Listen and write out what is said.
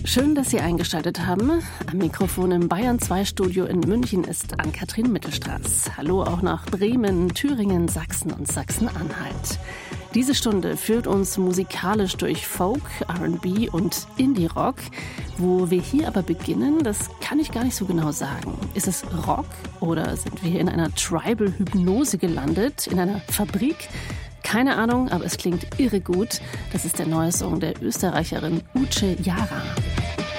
Schön, dass Sie eingeschaltet haben. Am Mikrofon im Bayern 2 Studio in München ist Ann-Kathrin Mittelstraß. Hallo auch nach Bremen, Thüringen, Sachsen und Sachsen-Anhalt. Diese Stunde führt uns musikalisch durch Folk, R&B und Indie-Rock. Wo wir hier aber beginnen, das kann ich gar nicht so genau sagen. Ist es Rock oder sind wir hier in einer Tribal-Hypnose gelandet, in einer Fabrik? Keine Ahnung, aber es klingt irre gut. Das ist der neue Song der Österreicherin Uche Jara.